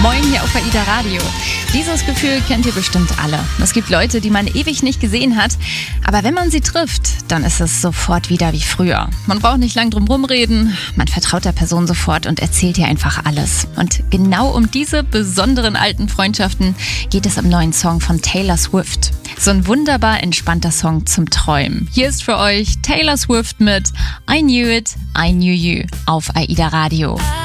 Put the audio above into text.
Moin hier auf AIDA Radio. Dieses Gefühl kennt ihr bestimmt alle. Es gibt Leute, die man ewig nicht gesehen hat, aber wenn man sie trifft, dann ist es sofort wieder wie früher. Man braucht nicht lang drum rumreden, man vertraut der Person sofort und erzählt ihr einfach alles. Und genau um diese besonderen alten Freundschaften geht es im neuen Song von Taylor Swift. So ein wunderbar entspannter Song zum Träumen. Hier ist für euch Taylor Swift mit I Knew It, I Knew You auf AIDA Radio.